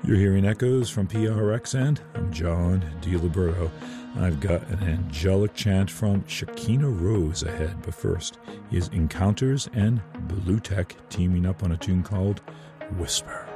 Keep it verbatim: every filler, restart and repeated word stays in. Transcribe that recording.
You're hearing echoes from P R X, and I'm John DiLiberto. I've got an angelic chant from Shekinah Rose ahead, but first is Encounters and Blue Tech teaming up on a tune called Whisper.